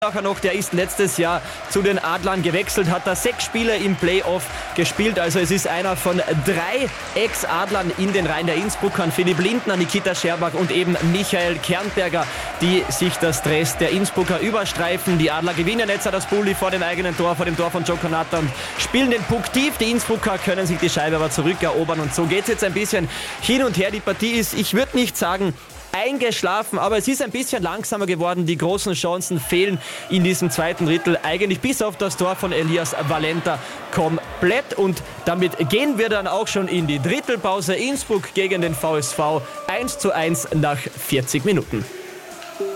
Noch, der ist letztes Jahr zu den Adlern gewechselt, hat da 6 Spiele im Playoff gespielt. Also es ist einer von 3 Ex-Adlern in den Reihen der Innsbruckern. Philipp Lindner, Nikita Scherbak und eben Michael Kernberger, die sich das Dress der Innsbrucker überstreifen. Die Adler gewinnen jetzt das Bulli vor dem eigenen Tor, vor dem Tor von Joe Conata und spielen den Puck tief. Die Innsbrucker können sich die Scheibe aber zurückerobern und so geht es jetzt ein bisschen hin und her. Die Partie ist, ich würde nicht sagen, eingeschlafen, aber es ist ein bisschen langsamer geworden. Die großen Chancen fehlen in diesem zweiten Drittel eigentlich bis auf das Tor von Elias Valenta komplett und damit gehen wir dann auch schon in die Drittelpause. Innsbruck gegen den VSV 1:1 nach 40 Minuten.